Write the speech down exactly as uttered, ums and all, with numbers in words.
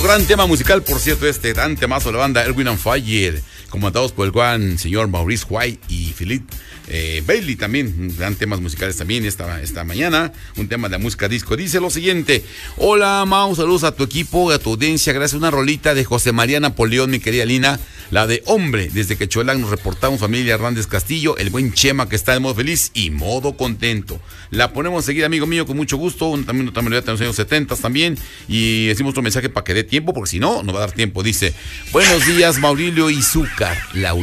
Gran tema musical, por cierto, este gran temazo de la banda Erwin and Fire, comandados por el gran señor Maurice White y Philip eh, Bailey también, gran temas musicales también esta, esta mañana, un tema de música disco. Dice lo siguiente: hola Mau, saludos a tu equipo, a tu audiencia, gracias a una rolita de José María Napoleón, mi querida Lina, la de Hombre, desde que Choelán nos reportamos, familia Hernández Castillo, el buen Chema que está de modo feliz y modo contento. La ponemos seguida, amigo mío, con mucho gusto, un, también otra melodía de los años setenta también, y decimos otro mensaje para que dé tiempo, porque si no, no va a dar tiempo. Dice: buenos días, Maurilio y Zúcar, la